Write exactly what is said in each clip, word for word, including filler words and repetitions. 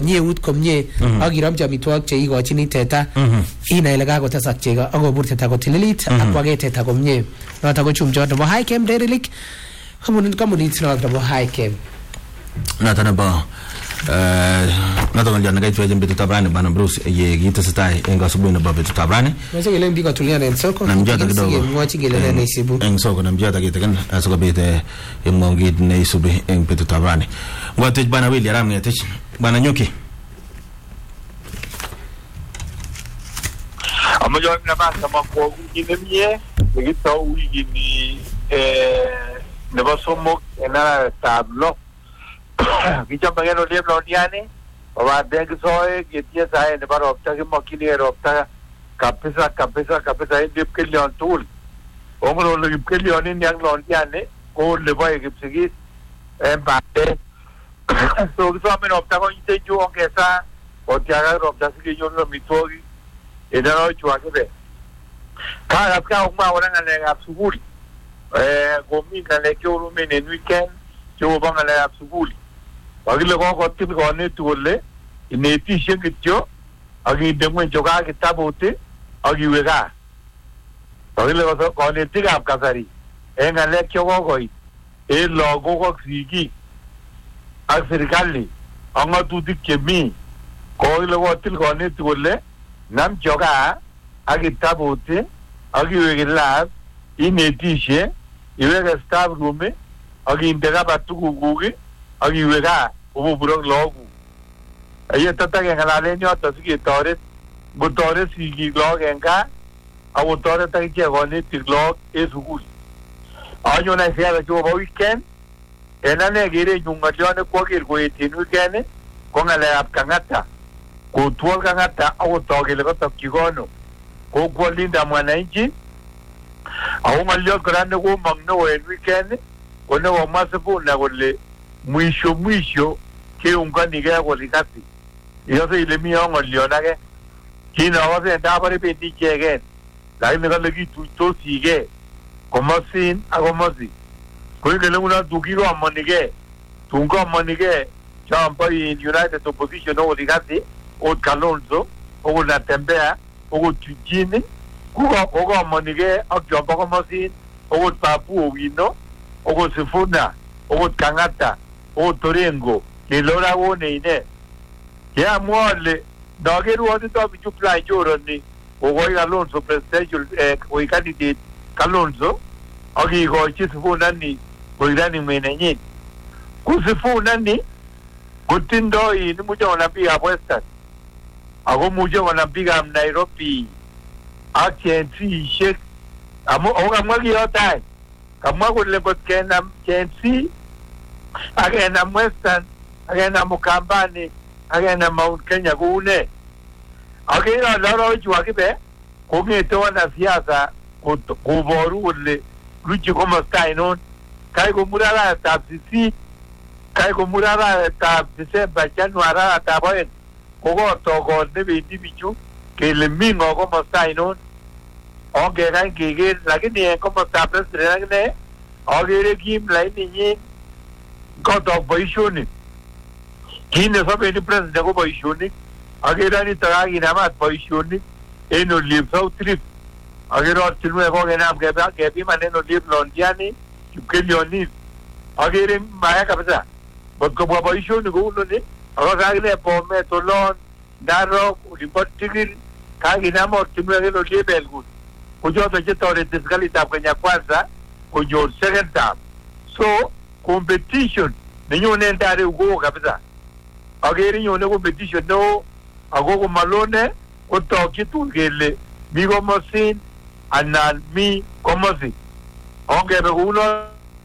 komye ut komye ak iramchi amitwogik che ikochini teta inai ile kakotesak chego ak kobur teta kotililit ak kwage teta komye noto ko chumchot nebo High Chem Dairy Lick kamunit kamunit noto nebo High Chem noto nebo eh noto ndio nagaitwa jembe tutabrani bana Bruce ye gitesetai en gasubu nebo tutabrani mase gele mbika tuliana en soko na mjata kidogo mwachi gele na isibu en soko na mjata kitakan asoko bete yemongi na isubi en tutabrani ngwate bana Willy aram ngetech bana Nyoki amajo na basa mako ginemie gito wigini eh nebo somo ena tablo kicha mageno leblo niane baba deg soe getia sae ne bar opta ke makini opta kapesa kapesa kapesa dip ke leon tool ongro le dip ke leon ni yang lon niane ko le boy ke sigi e bate so so men opta ko ite ju ongesa o tiaga opta sigi yo no mitogi e da no chua ke be ka ka uma ora ngale absuguri eh gomi ngale ke uru men en weekend jo bangale absuguri agile ko ko tin ko ne tulle ineti shengityo agi demwe joka kitabote agi wega agile ko ko ne tigap kasari en ale kyo ko koi e logo ko sigi a serikali anga tu dikemi ko ile ko tin ko ne tulle nam joka agi tabote agi wega ineti she iwega staff room agi indega batugu gugi agi wega ubu burong logu aye tata ke ngale nyo tasgi tore bu tore sigi log enka awu tore ta ke gone tiglog esugul ayo na sia jo bo weekend enane gire junga jone ko gir go etin weekend ko ngale ap kangata ko tuol kangata awu toge le ko kigono ko ko linda mwananchi awu ngalyo grande ko magno en weekend ko no masabu na gole mwisho mwisho ke ungani ga golikati yo se ile mi ongo lionage kina wase ndabare peti chegen lai me gale ki tu to sige komasin agomazi ko ile una dugiro amonige tungo amonige champa in United Opposition o golikati o Kalonzo o la tembea o tujini kuga ogo amonige akjomba komasin o papu o wino o sifuna o kangata o torengo ke lora wone ine ya mole dageru odi to bichu plan joroni o goi Kalonzo presidential eh o candidate Kalonzo agi go chisfuna ni o irani menenyi kusifuna ni kutindo ni mujo wanapiga Western ago mujo wanapiga Nairobi akenti shek amo oga mwagi yotai kama kule kotkena kenti agena Western agena Mukambani agena Mount Kenya kune agena laro jua kibe kongete wana siasa kuboru ule luchi koma stainon kai kumurala tabsisi kai kumurala tab December January taboen kogo togo nebe dibichu ke le mingo koma stainon oge kan kege lakini koma tabres regne oge kim laini ni got of boishoni kine sabe ni president ko boishoni agera ni taragi namat boishoni eno live south trip agera tilwe ko genam ke ba ke bi maneno live londiani kilioni agere maya kabisa bot ko boishoni ko uno ni aga gile po metolon daro report tigil kagi namo tilwe no live elgut ko joto jetore disgalita kwenye kwanza ko jo second term so competition ninyo nendare ugo kabisa ageri nyone competition no agogo malone ko toki tungele migo mosin anan mi komosi onge be uno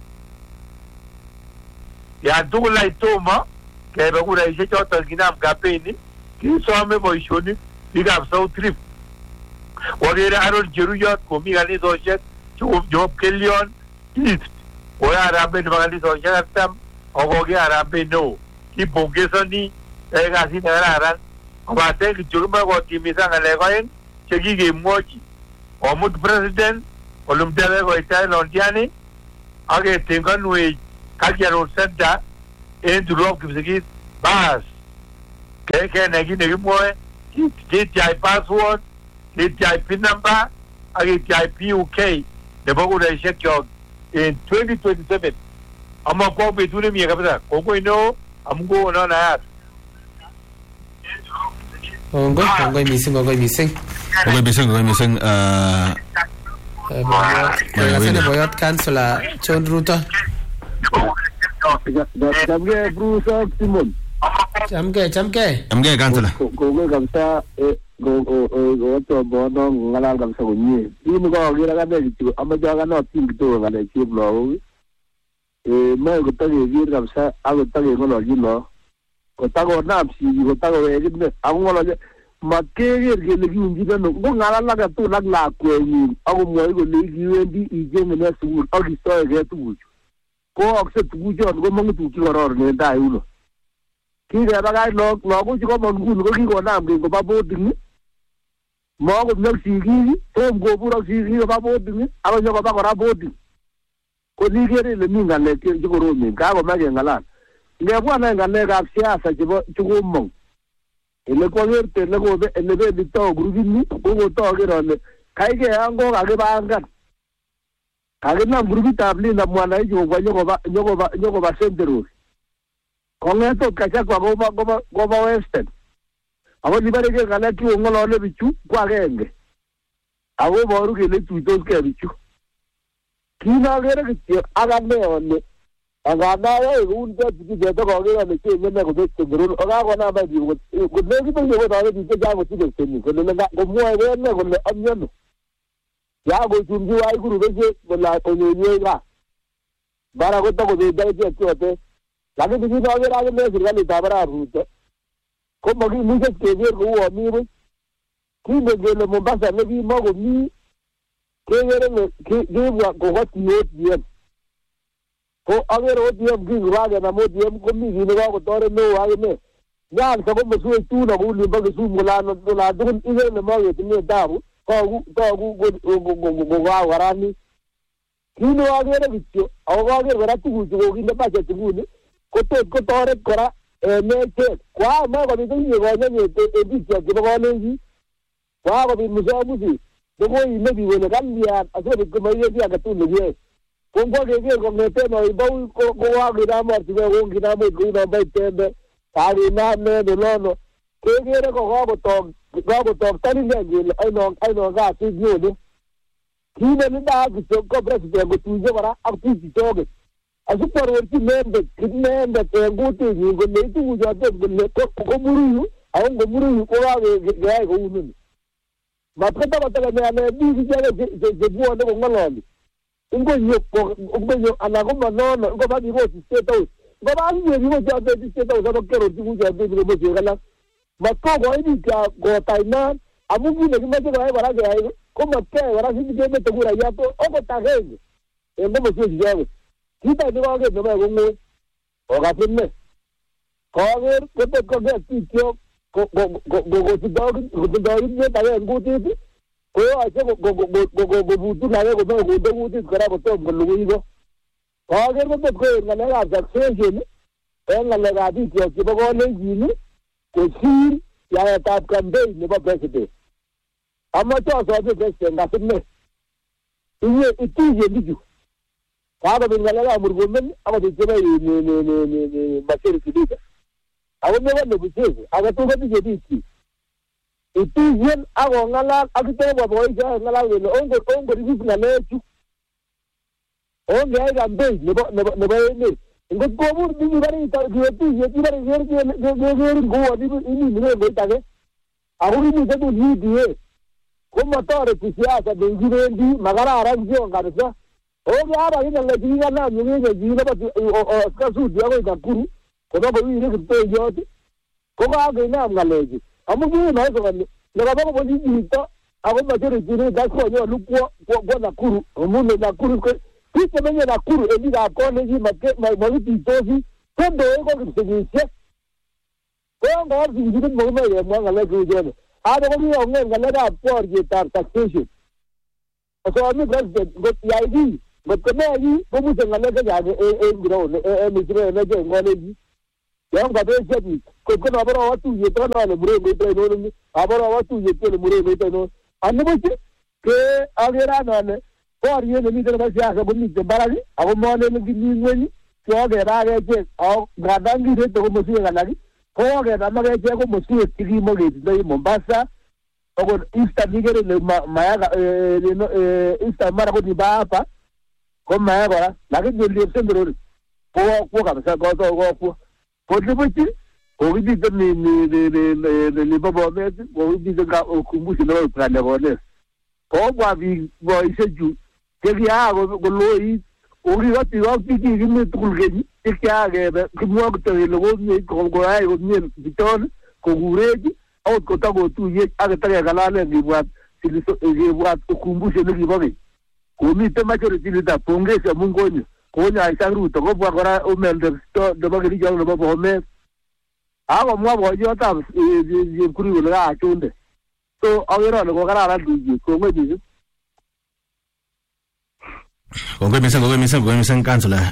ya dula itoma ke be ura ise chota ginam kapeni ki so me boishoni diga south trip wagere arol jeruyot ko mi gani dojet job job kelion east oya arabe bagandi so jatam ogoge arabe no ki bongesoni e gasi nararan obate ki jurma go timisa ngale goen chegi ge mochi omut president olumtele go ita londiani age tengan we Cultural Center in Durok Kipsigis bas. Age ina loro iju akibe. Kongete wana siasa. Kutuol kangata. Awu tore ta ke gone tiglog esugul. Ayo na siasa jo bo weekend. Enane gire junga jone ko etin weekend. Ko ngete wana siasa. Agena Mount Kenya kune. Agere arol jeruyot ko mi gani dojet job job kelion east oya arabe bagandi so jatam ogoge arabe no ki bongesoni e gasi nararan obate ki jurma go timisa ngale goen chegi ge mochi omut president olumtele go ita londiani age tengan we Cultural Center in Durok Kipsigis bas. ke ke ne gi ne mo ke ti ai password ke ti ai pin number age ti ai P U K de bogo de check yo in twenty twenty-seven ama ko be tu ne mi ka pasa ko ko no amgo no na Ongoi, ongoi missing, ongoi missing. Ongoi missing, ongoi missing. Kasane boyot kansula John Ruto. Jamge Bruce Simon. Jamge, jamge. Jamge kansula. Gogo kamsa go go go to bono ngala kamsa kunyi. Ini ko gira ka de tu ama jaga no ting tu ngale chip lo. Eh mai ko tagi gira kamsa alo tagi ngolo gilo. Ko tago napsi ko tago e gidne angolo makege ke legi unjina no go ngala la ka tu lag la ko yi ago mo go legi wendi ije ne su agi so ge tu ko akse tu jo go mo tu ki ror ne dai ulo ki ga ba ga lo lo go ko mo gu go ki go nam ge go ba bo ding mo go nek si gi to go bu ro si gi ba bo ding ago jo go ba ko ra bo ding ko ni ge le mi ngale ke go ro mi ga go ma ge ngala nge bwana ngale ga siasa jibo chugumo ele ko verte le go ele be bito grubini go to ge ronne kai ge ango ga ge banga ka ge na grubi tabli na mwana ijo go nyogo ba nyogo ba nyogo ba sendero ko nge to ka cha go ba go ba go ba western abo di bare ge ngale ki ngolo le bichu kwa genge abo boru ge le tu to ke bichu kina ge re ki aga me onne agana ya un de ti de to go ga ne ke ne ko de nguru aga ko na ba di ko ko ne ki to yo ba di ke ja ko ti de ni ko le na ko mo e ne ko le amyano ya go chum ji ai guru be je ko la ko ne ye ga bara ko to ko de de je ko te la ke ti no ga ra ne sir ga ni ta bara ru te ko mo gi mu je ke je ko wo mi bu ki ne ge le mo ba sa ne bi mo go mi ke ge ne ke ge wa ko ko ti ye ye ko ager o diem gi raga na mo diem ko mi gi no ko tore no age me yan sa ko mo su tu na bu li ba su mula no la dun ige le mo ye ni daru ko gu ko gu go go go go wa warani ki no age re bicho o ga age ra tu gu go gi ne ba che tu ni ko to ko tore kora e me che kwa ma ko ni ni go ne ni te e bi che gi ba ne gi kwa ko bi mu so mu si do go i ne bi we ne kan ya a so ko ma ye dia ga tu ni ye Kungwa kege kongete no ibawi kwa gina marti me kong gina me kuna bai tende kari na me no no kege re ko ko to ko to tani ne gil ai no ai no ga ti gyo ne kine ni da ki to ko president go tuje bara ak ti ti toge asu par werti membe kidmembe te nguti ni go ne tu jo te go ne ko ko muru ai go muru ko ga ga go unu ma peta bata ga ne bi ji ga je je bo ne go ngoloni ngo yo ngo yo ana ko no no ngo ba di go ti se to ngo ba ni ni go ja de ti se to so ko ro ti go ja de ni go je gala ma ko go ni ka go tai na amu ni ne ma je ga bara ga ai ko ma ke bara si je me to gura ya to o ko ta ge e mo se je ga ti ta ni go ge no ma go ngo o ga fin me ko ge ko to ko ge ti kyo go go go go ti do go ti do ni ta ge ngo ti ko aje go go go go go butu na go go go do butu kara go to go lu go ko ge go ko na na ga se je ni en na ga di ti ti go le ji ni ko si ya ta kan de ni ba president amma to so de president ga tin ne iye itu je di ju ka ba bin ga mur go men aba de je ni ni ni ni ni ba se ti di aba me ga no bu se aga to ga di je di ti itu yen ago ngala akite wa boy ja ngala le ongo ongo ri na le chu ongo ai ga be ne bo ne bo ne ngo ko bur di bari ta di tu ye di bari yer ge ge ge go wa di ni ni ne ta ge agu ni se tu ni di e ko motore ti siasa de girendi magara aranjo ngarisa o ga ba ni le di ga na ni ne di na ba o ka su di ago ga kuru ko ba wi ni ke yo ti ko ga ga na ngaleji amu ni na ko ni na ba ko ni ni to ago ma jere jere ga ko yo lu ko ko na kuru mu ne na kuru ko ti se menye na kuru e ni ga ko ne ji ma ke ma mo ti to si ko do ko ki se ni se ko ga ji ji mo ma ye mo ngale ko je a do ko ni o ngale ngale da por je tar taxation so ni president go ya di go ko ne yi ko mu se ngale ga ja e e ngro ne e ni jere ne je ngale ji Yang kata jadi, kau kan apa orang tu je tu lah, murah betul itu, apa orang tu je tu murah betul itu. Anu macam ke ageran ane, kau hari ni ni terus siapa bunyi tembaran ni, aku mau ni lagi ni ni, kau ageran aja, aku gadang ni tu aku mesti akan lagi, kau ageran macam aja aku mesti tinggi mungkin dari Mombasa, aku Easter ni kira ni maya Easter mana aku di bapa, kau maya kau, lagi jadi sendiri, kau kau kan saya kau tahu kau Kau betul, kau ini tu ni ni ni ni ni ni bapa ni, kau ini tu kau kumpulan orang pernah kau ni. Kau buat bi buat sejuk, kerja kau kau loi, kau ni waktu waktu ni ni tu kau kerja, kerja kerja, semua betul ni kau ni kau kau ay kau ni betul, kau gurih, awak kau tahu tu ye, agak tak kalah ni buat ni buat kumpulan ni bapa. Kau ni tu macam ni dah pungges mungkin ni. Kau ni aisyah rute, kau buat orang umel de, de bagi dia orang de bapa umel. Aku mau buat je tak, je kuri ulah acun deh. So, awalnya kau kerana ada di, kau mai di. Kau misal, kau misal, kau misal kan sulah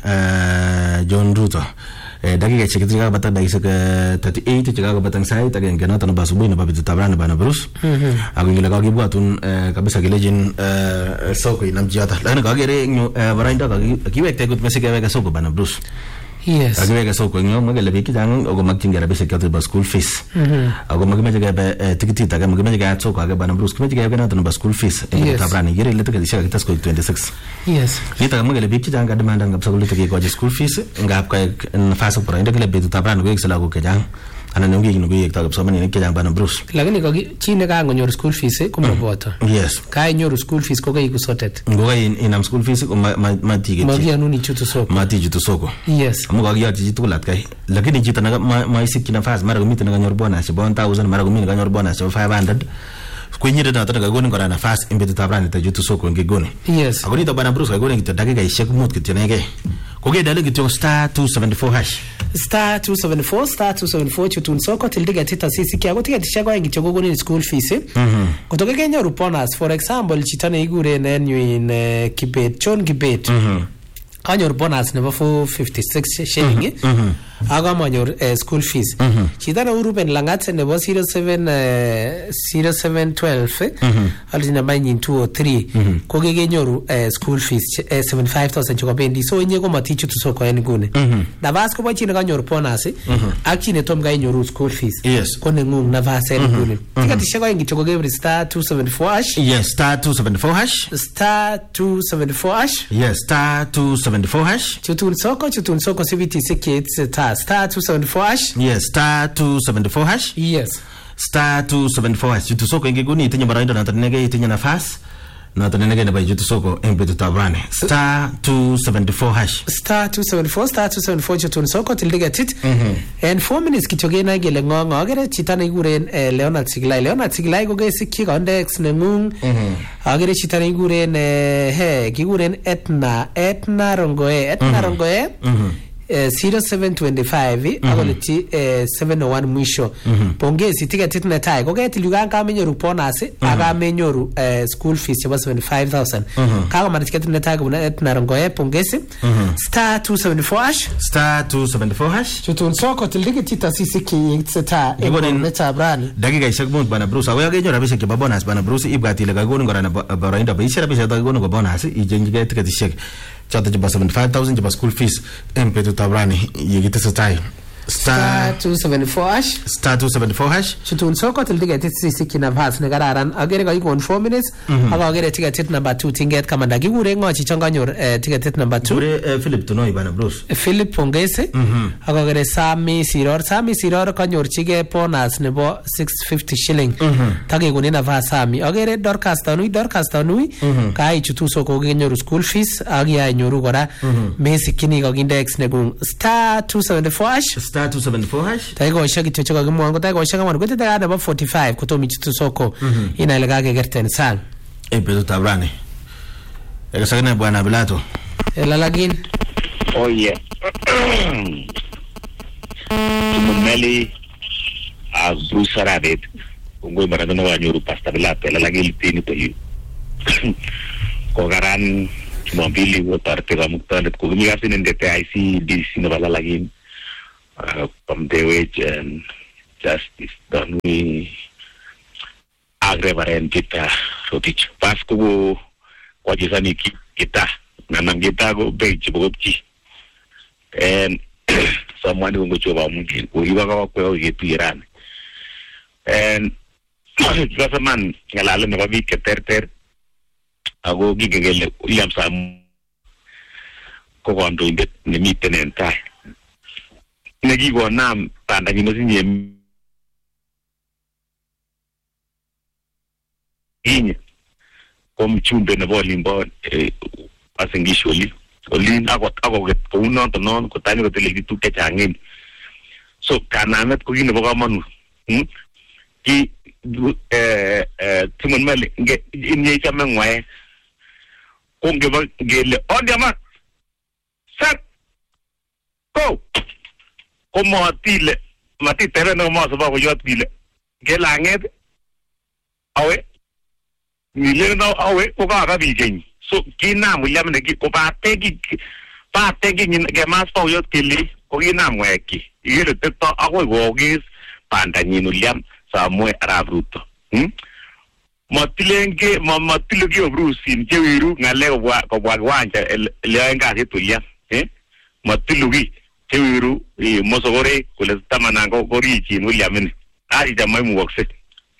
John Ruto. Dagi kaya cakap cakap batang dagi seke thirty-eight cakap batang saya, tapi yang kena tanpa subuh ni babi tu tabran bana berus. Aku ingin lagi buat tun kabisa gelajin soko inam jata. Lain kau kira ni barang itu kau kira kita ikut masih kaya soko bana berus. Yes. Aku kaya soko ni, aku lebih kita jangan aku makin kira bisa kita bas school fees. Aku makin macam kaya tiket tiket, aku makin macam kaya soko aku bana berus. Kau macam kaya kena tanpa school fees. Tabran ni kira itu kita kita school twenty-six. Yes. Kita makin lebih kita jangan demand angkat sekolah itu kaya school fees. Enggak kaya nafas apa orang itu kaya lebih tabran aku selalu kaya ana nungi nungi kita agak sama ni kaya bana berus. Lagi ni kau China kaya nyor school fees, kau mau buat? Yes. Kaya nyor school fees kau kaya ikut sorted. Kau kaya inam school fees kau mati kaya. Mati anu ni cutu soko. Mati cutu soko. Yes. Kamu kaya jadi tu lat kaya. Lagi ni kita naga mai sikit nafas, mara kami tu naga nyor bonus, one thousand, mara kami naga nyor bonus, five hundred. Kau ni dah tahu naga goni kau ada nafas, imbetu tabran itu cutu soko yang goni. Yes. Aku ni tak bana berus, kau goni kita dagi kaya siap mood kita ni kaya. Kau kaya dalam kita star two seventy-four hash. Star two seventy-four, star two seventy-four chutun soko tildiga tita sisi kia ko tiga tisha ko ingi chogo goni school fees. Mhm. Kutoka Kenya ruponas, for example, chitane igure nenyu in Kibet, John Kibet. Mhm. Kanyor bonus nebo four fifty-six shilling. Mhm. Aga manyor school fees. Mhm. Chitana urupen langat nebo zero seven zero seven twelve. Mhm. Alzi na banyin two oh three. Ko gege nyoru school fees seventy-five thousand choko bendi. So inye ko matichu tusoko yani gune. Mhm. Na vas ko bachine kanyor bonus. Mhm. Akine tom ga nyoru school fees. Yes. Ko nengung na vas yani gune. Tika tishako ingi choko gebe star two seventy-four hash. Yes, star two seventy-four hash. Star two seventy-four hash. Yes, star two seventy-four hash. Chutun soko, chutun soko C V T C K star star two seventy-four hash. Yes, star two seventy-four hash. Yes. Star two seventy-four hash. Chutun soko ingi guni itinya barang itu nanti nege itinya nafas. Nanti nege na bayi chutun soko empe tu tabrane. Star two seventy-four hash. Star two seventy-four, star two seventy-four chutun soko tildiga tit. Mhm. And four minutes kichoge na gele ngongo agere chitana iguren Leonard Siglai. Leonard Siglai ko ge sikki ka index nengung. Mhm. Agere chitana iguren he kiguren Etna Etna Rongoe Etna Rongoe. Mhm. zero seven twenty-five agoleti seven oh one mwisho pongezi ticket tuna tai ko geti luganga amenyoru bonus aga amenyoru school fees ya seventy-five thousand kaga mara ticket tuna tai kuna tunarongo e pongezi star two seventy-four hash star two seventy-four hash tutun soko tilike tita sisi ki tseta e boneta brani dagiga ishakbont bana bruce awe agenyo rabise ke bonus bana bruce ibgati lega gonu ngora na barainda ba ishara bisa da gonu go bonus ijenjige ticket shek chata jiba seventy-five thousand jiba school fees empe tu tabrani yigite satai star two seventy-four hash star two seventy-four hash chutun soko tildiga tisi kina vas ne gararan agere ga ikon four minutes aga agere ticket number two tinget kama ndagi gure ngochi changanyor ticket number two gure Philip tunoi bana bruce Philip pongese aga agere Sami Siror Sami Siror kanyor chige bonus nebo six fifty shilling tage gunina va Sami agere Dorcas tanui Dorcas tanui kai chutu soko genyor school fees agia nyoru gora messi kini ga index negun star two seventy-four hash star two seventy-four hash taigo shaki chochoka gimwango taigo shaka mwana kwete taga number forty-five kutomi chutu soko ina ilaga ke gerten sang empe tu tabrani ega sagana bwana Bilato ela lagin oh yeah tumeli a Bruce Rabbit ngoi maradona wa nyuru pasta Bilato ela lagin tini to yu kogaran mobili wo tarte ga mukta ko gumi gasin ndete I C D C na bala lagin uh, Pamdewich and Justice Donui Agreement kita Rotich Pasco Wajisani kita Nanam kita go beach bobchi and someone who goes over Munkin we were go to Iran and just a man Galala never be Keter I go giggle William Sam go on doing the meeting and tie Nagi go nam Pandaginosin in come chumbe na volume board passing usually olin ako ako get ko uno to non ko tani ko tele tu ke changin so kanamet ko gino ba man hm ki eh eh timon mali nge inye chama ngwae ko nge ba gele on diama sat ko ko mo atile mati tereno mo so ba ko yot bile gelanget awe ni le no awe ko ka ka bi gen so kina mo yam ne ki ko ba te ki ba te ki ni ke mas po yot kili ko ina mo ki ile te to awe go gis panda ni no yam sa mo ara bruto hm matilenge ma matilege obrusin je wiru ngale wa ko wa wanja le nga ke to ya eh matilugi je wiru e mosogore ko le tamana ko gori chi no yam ni ari da mai mo wakse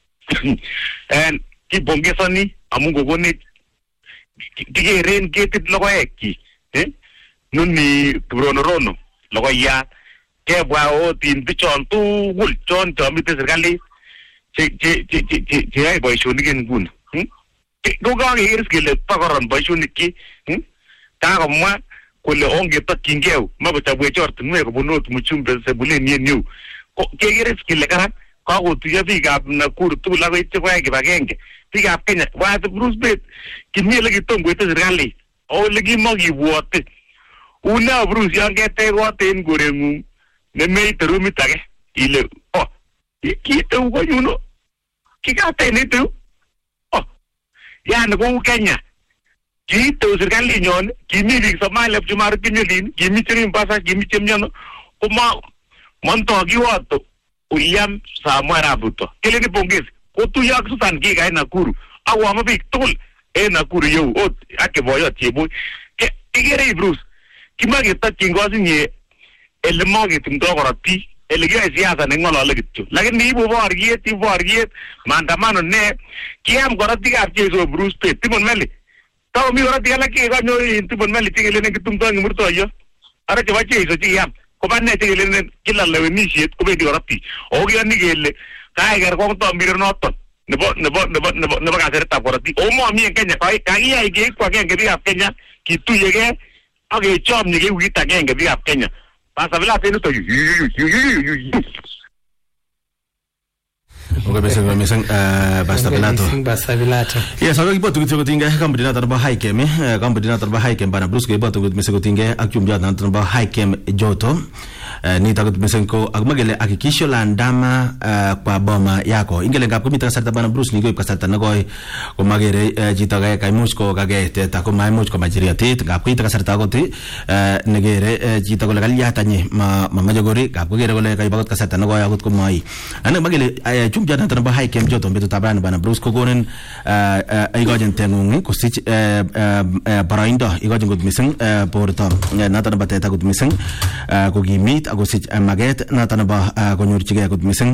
and ki bongesani amungo goni ki ren getit logo eki eh nuni brono rono logo ya ke bwa o tin pichon tu gul chon to mi te sergali che che che che che ai boy shoni gen gun hm go go iris gele pagoron boy shoni ki hm ta ko ma ko le onge to kingeu ma bata bwe chort nwe ko bonot mu chumbe se bule ni new ko ke iris gele kara ko go tu ya biga na kur tu la ve te wa ge bagenge Tiga Kenya, why the Bruce Bit? Give me a little tongue with his rally. Oh, Leggy Moggy water. Una Bruce young get a water in Guremu. They made the room it again. He live. Oh, you keep what you know. Kick out any too. Oh, yeah, and go Kenya. Keep those Gallion, give me some mile of Jamar Pinulin, give me three passa, give me Chimiano. Oh, ma, Montague Wato. William Samuel Abuto. Killing the Pongis. O tu yak sutan ki ga Nakuru awa ma big tol e Nakuru yo o ake boyo tiebo ke igere Bruce ki magi ta kingo sinye el mogi tindo gorati el ge siasa ne ngolo legitto lakin ni bo wargie ti wargie mandamano ne ki am gorati ga chezo Bruce pe timon meli taw mi gorati ala ki ga no timon meli tingele ne kitum to ngurto yo ara ke bache iso ti yam ko banne tingele ne kila le ni shit ko be di gorati o ge ni gele kai gar ko to mir no to nebo nebo nebo nebo nebo ka ser ta porati o mo mi en Kenya kai kai ai ge kwa ge ge ap Kenya ki tu yege age chom ni ge wi ta ge ge ap Kenya pasa vela te no to yu yu yu yu Okay, besang besang basta belato. Basta belato. Ya, sabi ko tu kita tinggal company na tarba high cam eh company na tarba high cam bana Bruce ke ba tu mesego tinggal akyum jat na tarba high cam joto ni tagut mesenko agmagele akikisho la ndama kwa boma yako ingele ngap kumita sarta bana Bruce ni go kasarta nagoy ko magere jita ga kai musko ga ge te ta ko mai musko majiria te ngap kita kasarta go te negere jita go legal ya tanye ma majogori ngap ko gere go le kai bagot kasarta nagoy agut ko mai ana magele chum jana tan ba high cam joto beto tabran bana Bruce ko gonen ay go jen tengung ko sich baraindo i go jen gut miseng porto na tan ba te ta gut miseng ko gimit ako si maget na tanaba ko nyurchige ko miseng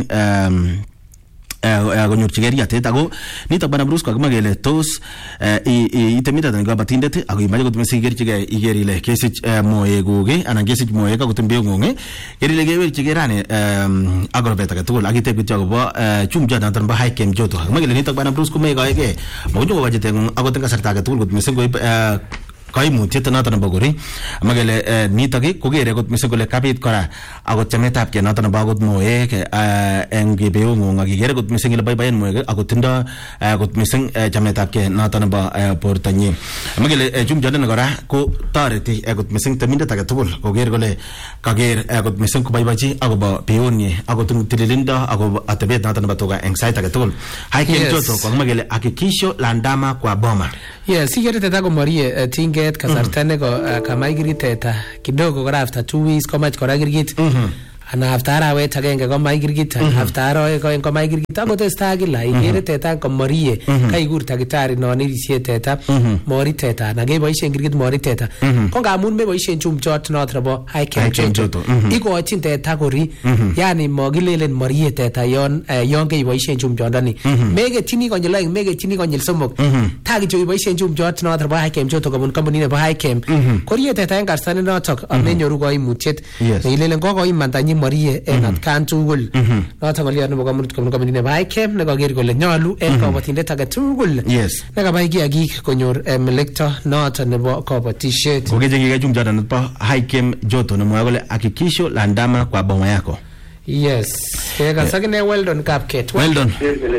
ko nyurchige ya te tago ni tabana Bruce ko magele tos i i temita tan ga batindete ako imaje ko miseng gerchige igerile kesi moeguge ana kesi moega ko tembe ngonge gerile gewe chigerane agrobeta ka tugol agite ko jago ba chumja na tan ba high cam joto magele ni tabana Bruce ko mega ege mo jo ga jete ako tan ka sarta ka tugol ko miseng ko kai muti tana tana bagori magele ni tagi kogere got misegole kapit kora agot chametap ke natana bagot moe ke engi beo ngonga gere got misengile bay bayen moe agot tinda got miseng chametap ke natana ba portanye magele jum jana ngora ko tareti agot miseng taminda taga tubul kogere gole kagere agot miseng ko bay baji ago ba peonye agot tililinda ago atabe natana batoga anxiety taga tubul hay ke joto ko magele akikisho landama kwa boma yes sigere tata ko marie ting get kasarta ne ko kama igriteta kidogo kora after two weeks koma kora girgit ana after arawet agenge ko maikirgit after arawet ko ko maikirgit akotestai kila ikere teta komorie kaikur takitari non irisie teta mori teta na keboisien kirgit mori teta ko ngamun meboisien chumchot not nebo high chem joto ikochin teta kori yani mokilelen morie teta yon yon keboisien chumchondoni megetini konyil aeng megetini konyil somok ta kicho iboisien chumchot not nebo high chem joto kobun company nebo high chem korie teta en karstani notok amenyoru koimutiet neilelen kokoimantanyi morie en atkan tugul notok ngoliot nebo komunit kobun company nebo high chem nekaker kole nyolu en kabatindet age tugul nekabai kiagik konyor melekto notok nebo kabatisiet kokechengike chumchot nebo high chem joto nemwoe kole hakikisho la ndama kwa boma yako. Yes. Kaya sakine Weldon Kapket. Weldon.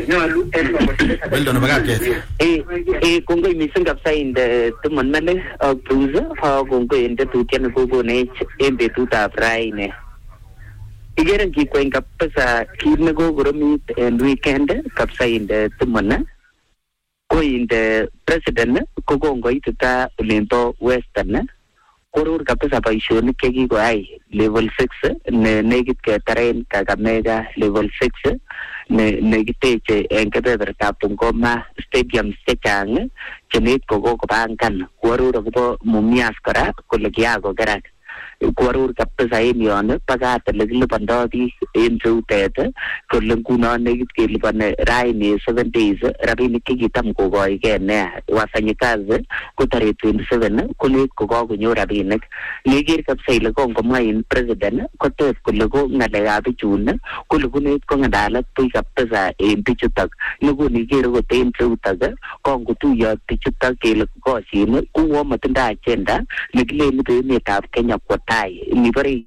Weldon nebo Kapket. Eh eh kongoi mising kapsa inde tumon mele ak Bruce ha kongoi inde tutien kokonech en betutab raine. Igeren kikwen kapsa kit ne kokoromit en weekend kapsa inde tumon ko inde president ko kongoitita olimpo western korur kabisa boisionik chekikoyai level six ne nekit ketaren Kakamega level six ne nekiteche en kebebertab Bungoma stadiums chechang chenit kokopangan korur akobo Mumias kora kole kiakokerak korur kabisa en yon pakat lekilipando biik en cheutet kole nguno nekit kelipani raini seven days rabinik chekitam kokoigei nea wafanyikazi ko tarehe twenty-seven konekit kokakonyor rabinik neker kabisa ile kongomwa in president koteb kole ko ng'alekab bichun kole konekit kong'adalat biik kabisa en bichutok nekoni ikere kot en cheutok kongotuyot bichutok kele koshin kuwo matindoi agenda nekileni emetab Kenya kwo tai nibore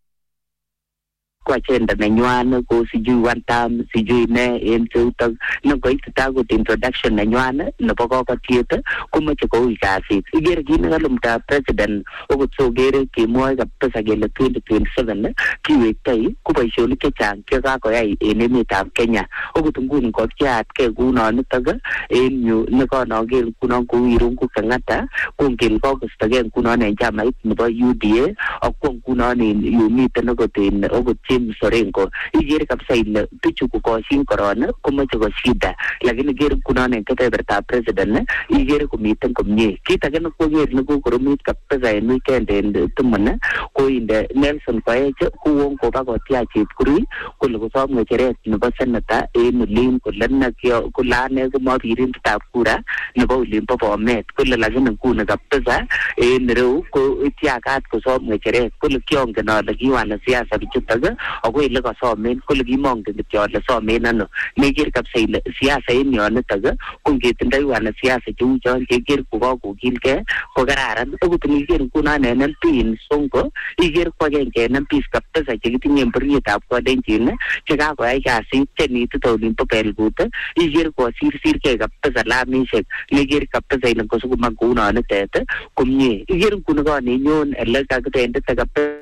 kwa agenda nenywan ko sijui one time sijui ne en cheutok nengoitita kot introduction nenywan nebo kokotiet komoche koui kasit ikere kit nekalumda president okot sokere kemwoe kabisa kele twenty twenty-seven kiwektoi ko boisionik chechang chekakoyai en emetab Kenya okot nguni kokiatkei kunonitok en yu nekonoker ngunon kou Irungu Kang'ata kongen kokostogei ngunon en chamait nebo U D A akwo ngunon yu miten okot en okot Sorengo ikere kabisa ile bichu kokoshin korona komoche koshida lakini ikere ngunon en kebebertab president ikere komiten komie kit age nekwoker nekokoromit kabisa en weekend en tumon ko inde Nelson Koech kouon koba kotiach Chepkurui kole kosom ng'echeret nebo senator en olin kole nakyo kole ane komabirindetab kura nebo olimpo Bomet kole lakini nguni kabisa en ireu ko itiakat kosom ng'echeret kole kiongen ale kiwana siasa bichutok ako ile kasomen kole kimongen kityo ale somen ano nekere kabisa ile siasa en yonitok ko ngetindoi wana siasa cheu chon keker kokakokilgei ko kararan akot niker ngunon en M P in Sonko iker ko agenge en M Ps kabisa chekitinye en bororietab Kalenjin chekakoyai kasit chenitito olimpo Belgut iker kosirsirgei kabisa lamisiek neker kabisa ile ngosukuma kounonitet komie iker nguni koninyon ele kakitendete kabisa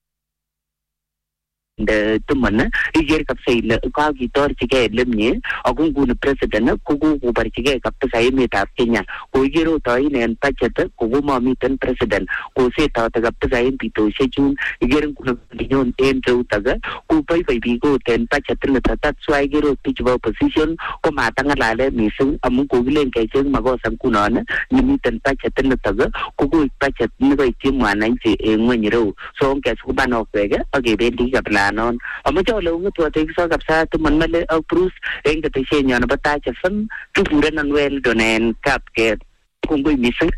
the tumana iger kapsa ile kakitorchigei elemie ako nguni president kokokoborchigei kabisa emetab Kenya ko igero toin en budget kokomamiten president kosetote kabisa en bitosiek chun iger nguni nyon en cheutak ko boiboi biik ot en budget nitok that's why igero biik chebo opposition ko matang'alale mising amun kokilen kecheng makosa ngunon nemiten budget nitok ko koik budget nekoityi mwananchi en ng'weny ireu so ngesikuban okwek akebendi kabla non amoche ole ung'etwote kiso kabisa tumon mele ak Bruce en ketesyenyon nebo Taach F M kikurenon Weldon en Kapket kongoi mising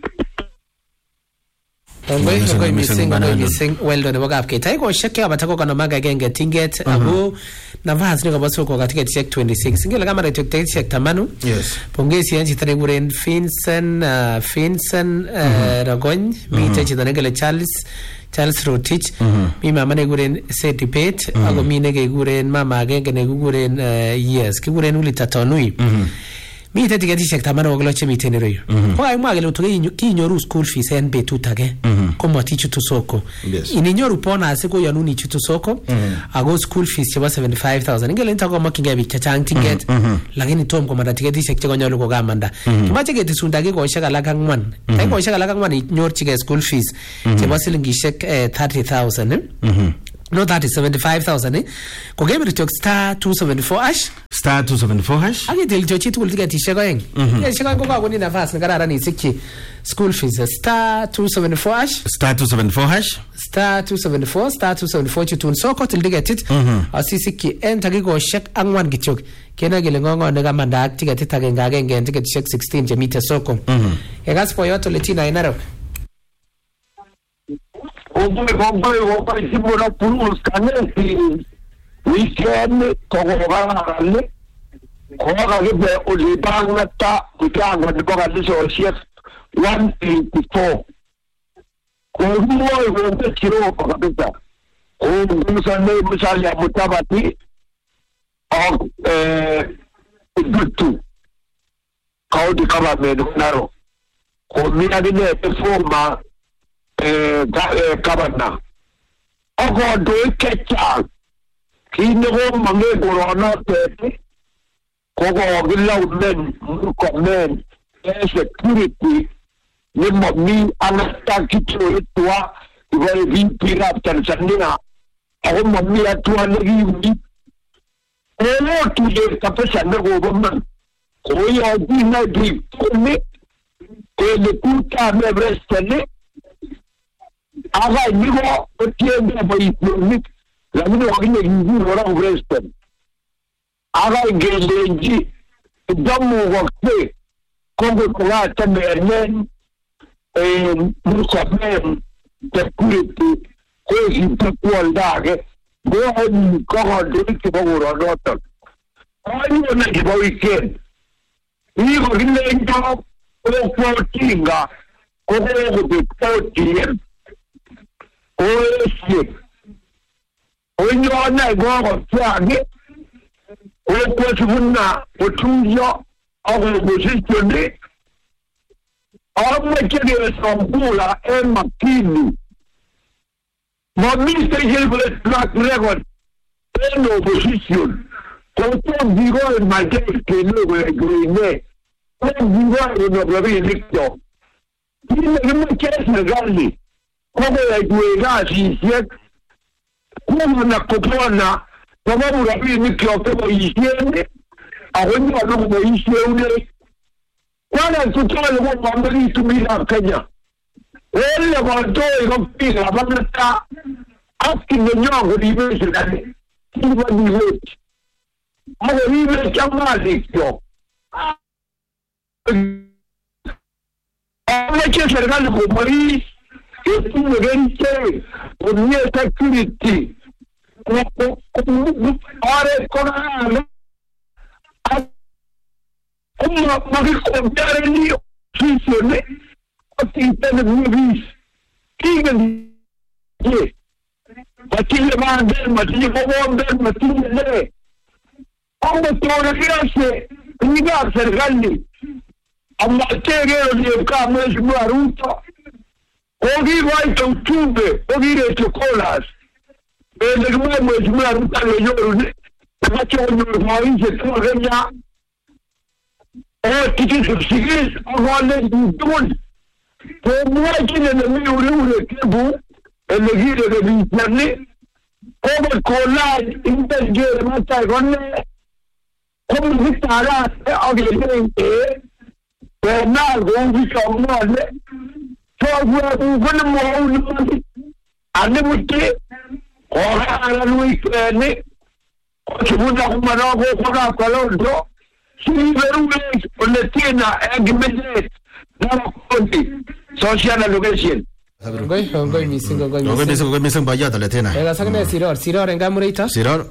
kongoi kongoi mising kongoi mising Weldon nebo Kapket ai koshek kabata ko kono maga genge tinget ako nafasi ni kabasa ko katika check twenty-six ngela kama radio check tamanu yes pongezi yanchi tare guren Vincent uh, Vincent uh, Ragony mi techi tane gele Charles Charles Rotich mi mama ne guren Setipet ako mi ne guren mama agenge ne guren yes ki guren Ulita Tonui mi tete getishek tamano ogloche mitene reyo ko ay mwagele utoke kinyoru school fees en betut age ko matichu tusoko ininyoru pona asiko yanuni chutu soko ago school fees cheba seventy-five thousand ngele ntako makinga bik chachang ticket lakini tom ko manda tiketishek che konyolu ko gamanda kimache getisunda ke ko shaka laka ngwan ay ko shaka laka ngwan inyorchige school fees cheba silingishek thirty thousand no that is seventy-five thousand eh ko gebir tok star two seventy-four hash star two seventy-four hash akitil chochi tugul tiketishek oeng tiketishek oeng kokakoni nafas nekararan isikyi school fees star two seventy-four hash star two seventy-four hash star two seventy-four star two seventy-four chutun soko til tiketit asisikyi en takikoshek angwan kityok kena kele ngongo nekamanda ak tiketit agenge agenge en tiketishek sixteen chemite soko ekas boyot Letina Inarok. Oboy, oboy, oboy, si muna pulos kane si weekend kokokarane kokakebe ulibang na ta kutangwa ni kokalisho siya one eighty-four kuhumoy wende kiro kabisa kuhumoy ne misali ya mutabati au gutu kaudi kama menunaro kumina gine performa Governor. Ogo do kecha. Kine go mange corona tete. Kogo gila men, muko men, security. Ni mami anasta kicho itwa. Iwa vi pira Tanzania. Ako mami atwa lagi uni. Olo tuye kapesa nego goman. Koya di na di kome. Kele kuta me brestene. Aga nigo otiende boyitnik la nigo ogine ngi ora Preston aga gelenji damu wakte kongo kwa tamernen eh musamen security ko hita kualdage bo en ko do ki bogoro doto ani na ki weekend nigo gine ndo ko fotinga ko ko fotin Oye, onye ọna ego ọgọtụ anyị okwesịrị na otu ụzọ ọgụ ogbosisione ọmụkere esompụla emakini ma miste jebere track record en opposition koto vigo en majesté luego de Grine en vigo en obrevi electo y me quiere negarle como la igualdad si es como una copona como una bien que otro higiene a bueno no como higiene cuando tú todo lo cuando ni tu mira caña él levantó y rompió la mano está así de ñogo di vez la ni va ni vez a vivir chamático hay que acercarlo como ahí es un evento con mi security ahora es con la como no me contar el lío si se me así tiene mi vis digan ye aquí le van a ver más y cómo van a ver más y le como todo lo que hace mira acercarle a materia de cama es una ruta Ogi right on tube, ogi de chocolas. El de nuevo es una ruta de lloros. Macho no maíz se todavía. Eh, ¿qué subsidies? Ahora le dul. Como hay que en el medio de que bu, el de gire de internet. Como colar internet mata con como vistará, ogi de eh, nada, un visor Software bukan mau ni, ada mesti orang orang luis ni, sebut aku mana aku orang kalau tu, si baru ni penelitian agreement dalam konti social allocation. Goi, goi missing, goi Goi missing, goi missing bayar tu Letina. Ela sakne siror, siror enggak murita? Siror.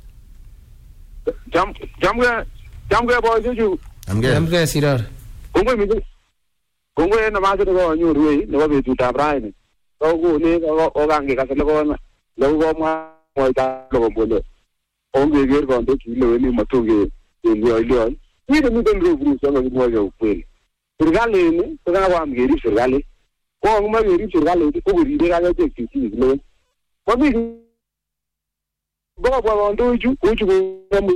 Jam jam ke jam ke boy tu. Amge. Amge siror. Kongwe missing. Kongwe na maso ko nyurwe no be tuta brain ko go ne o gange ka se ko na lo go ma mo ta lo bolo o ge ge ko ndo ki lo ni matunge ni yo yo ni de mi den ro gru so no mo yo pe sirgale ni ko ga wa mi ri sirgale ko ma ri sirgale ko ri de ga te ki ki lo ko mi bo bo ndo ju ko ju ko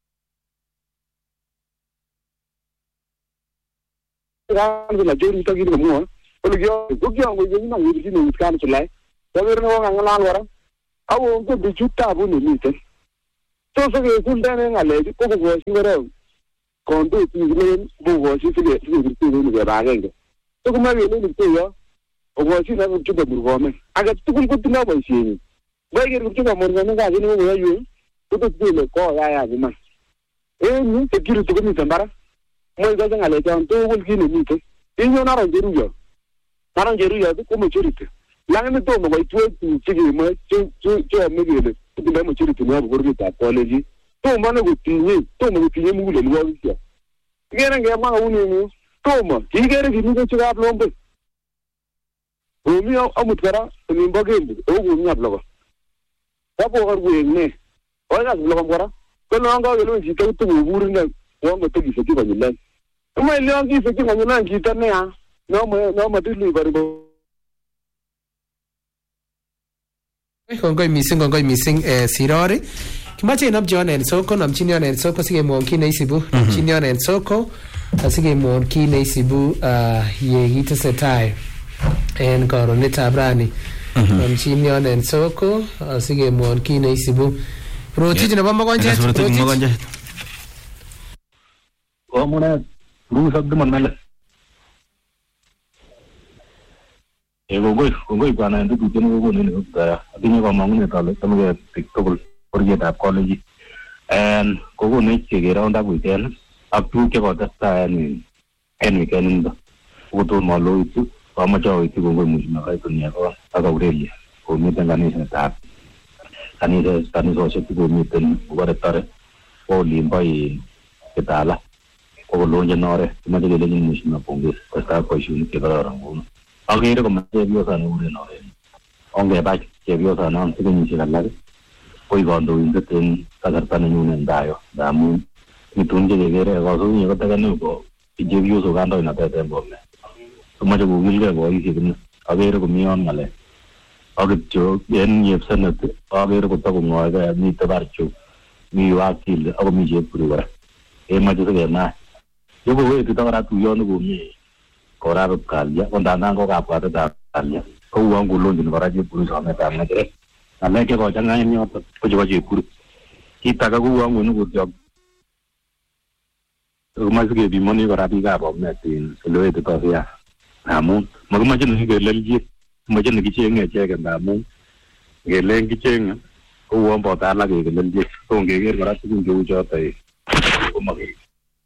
la jori ta gidi mo o le yo go gyo go ni na wuri ni kan chulai to ver no ngana wara ako nge bichu tabu nemiten so sikesuldaen ng'alechu ko kokoshin korong kondoik kikilelen kokoshin sikebirtoen kibagenge so komakelen kiptoyo kokoshin ak Kipchumba Murkomen age tugul kotindoi boisienyin ngoiker Kipchumba Murkomen kasit nekokoyoiwech kotot kele koyayat iman en yu security komiten barak moi kose ng'alechon tugul kit nemiten inyon aron Cheruiyot aron Cheruiyot ko majority lakini tomo koitwech tuguk chekemoe cheome kele kitindoi majority nebo bororietab Kalenjin tomo ne kotinye tomo kotinye mugulelwogikyok ikere ngemwa kouni en yu tomo kikere kimi kechukab Lomboi komi amut kora olimbo Kembu ako komi Kaplogom kabokorwek ne oikas Kaplogom kora ko non kakelewen chito kotokobur ine uon kotokisekyi konyil oeng imoe leon kisekyi konyil oeng chito neya nomotili koribo kongoi mising kongoi mising eh, Sirori kimache inamchi yon en soko namchin yon en soko sikemwon kit neisibu namchin yon en soko asikemwon kit neisibu uh, ye kitesetai en karonetab rani namchin yon en soko asikemwon kit neisibu Rotich nebo mogonjet mogonjet komune rusok dimon mele e kongoi kongoi bwana ndu tene kokone ne kutaya atinye kamang'unet ale tamke tik tugul bororietab Kalenjin en kokone chekeraunda kuiten ak tuguk chekotestai en en weekend koton maloitu amache aoitu kongoi mheshimiwa Kaitunia ko ak Aurelia komiten kanisetab kanisa kanisosiek chekomiten kobore tore ko olimbo Kitala ko kolonjen oret kimache kelenjin mheshimiwa pongezi kostai boisionik chekororon kouni akere komache chepyosa neuren oret ongebach chepyosanon kenyisiek alak koi kandoindet en kasarta nenyune en tayo ngamun mitun chekekere kosunyek kotekene ko chepyosok kandoinatet en Bomet komache kokilgei boisiek ine akere komi yon ng'alek ak kityo en yepsenet akere kotokong'oegei mite Barchok mi Wakili akomi Chepkuri kora emache sikemach yokowetito kora tuyot nekomi korab Kalia ko ndandan ko kabwatetab Kalia ko uon kolonjin kora Chepkuri sometab ng'echeret ng'alek chekochang'a en yoto ko chebo Chepkuri kit age ko uon konu kotyok komoche sikebimoni kora biikab Bomet en olewetito siasa amun makimache nekikelelchi moche nekicheng'e icheket ndamun ngelen kicheng'e ko uon boto alak kekelelchi ko ngeker kora tukun cheu choto komakere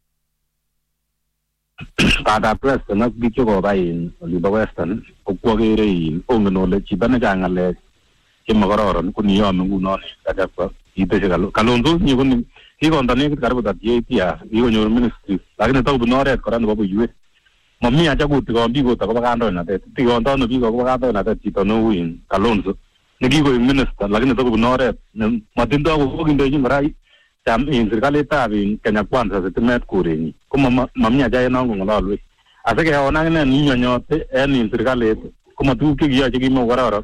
bandab Western ak biik chekoba in olimbo Western ko kwakere in ongen ole chito nechang ng'alek chemakororon ko niyome ngunon Gachagua kiteshe Kalonzo inye ko kikonda nekit karibu thirty-eight years kikonyor ministry lakini tokobun oret kora nebo buiwet mami haja kutikon biik ot akobo kandoinatet tikondoi biik akobo kandoinatet chito neu in Kalonzo nekikoik minister lakini tokobun oret matindoi kokindochin kora cham in serikalitab in Kenya Kwanza sitimet korenyin ko mami haja en non kong'ololwech asikeon akine ninyonyote en in serikalit ko matuguk chekiyoche kimokororon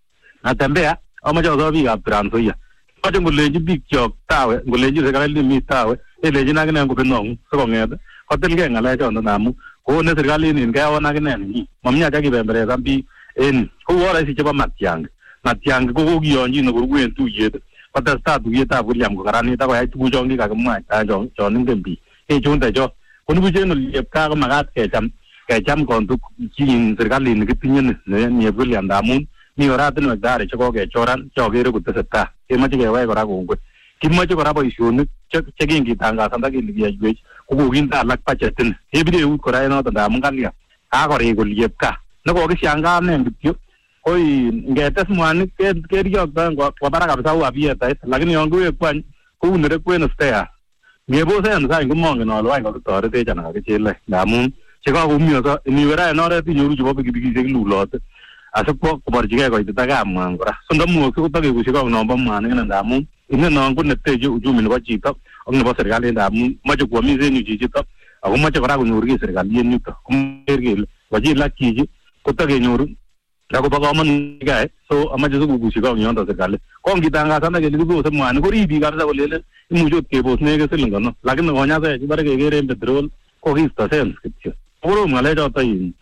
atembea amache aso biikab Trans Nzoia mache ngolenji biikchok tawe ngolenji serikalit nemi tawe elenjin akine ngobinong'u sikong'et kotilgei ng'alechonto amu kone serikalit nin keon akine nenyi mami haja kibemberesan biik en kou rahisi chebo Matiang'i Matiang'i ko kokiyonjin koruen tuyet kotestai tuyetab William kokaranit akoyai tuguchon kikakimwaita chon ingen biik echunde cho konibuch en oliepkaa ko makat kecham kecham kontuk chin serikalit nekitinye ni William ndamun mi oratinwek tayari chekokechoran chokere kotesetai kemoche kewai kora kongoi kimoche kora boisionik chekingitangasan takele kiyaiwech ko kokinde alak budget ini kebire eut kora en noton ndamun kalya kakorek oliepkaa nekokishanganen kityo koi ngetes mwanik kerioktoen kwa barak kabisa uu abiyetait lakini yon kiwekwu any kou nerekwen stairs ngebosen sany komongen ale wany kakitoretech anan kakichilech ndamun chekakoumioso iniwe ra en oret inyoru chebo pikipikisiek ilulote asikwo koborchigei koitita kamwan kora so ndamukokse kotakekushikok nombo mwanik ine ndamun inenon ko neteche uchumi nebo chito ak nebo serikalit ndamun moche kwomis en yu chichito ako moche kora konyor ki serikali en yuto koker kele kochilak chichi kotakenyoru akobo komonut kai so amache sikokushikok yondo serikali ko ngitangasan kele kibose mwanik korib biik kabisa kolelen imuche ot kebos nekit siling konom lakini konyasech kibore keker en petrol ko kisto sense kityo kokorom ng'alechoto in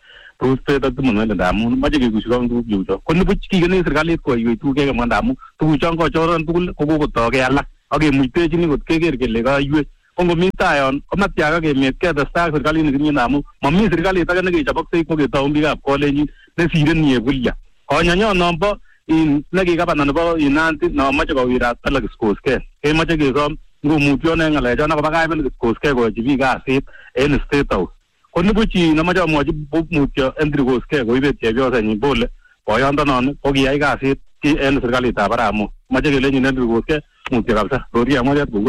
Bruce ta tumun wala damu ma jige gushi kan du yuto kon bu ci gene serikali ko yu tu ke ma damu tu chang ko choron tu ko ko to ke ala age mu te jini ko ke ke le ga yu ko mi ta yon ko ma tya ga ke me ke da sta serikali ni ni damu mammi serikali ta ga ne jabak sai ko ke ta umbi ga ko le ni ne siren ni e bulya ko nya nya no bo in nagi ka panan bo inanti no ma ko wira ta la skos ke e ma jige ko ngu mu tyo ne ngale jana ko ba ga ben skos ke ko ji ga sit en state house kon bu ci na ma ja mo ji bu mu tyo endri skos ke ko ibe te bio sa ni bol ko yanda non ko gi ai ga sit ki en serikali ta bara mu ma jige le ni endri skos ke mu tyo ga sa ro ri ma ja bu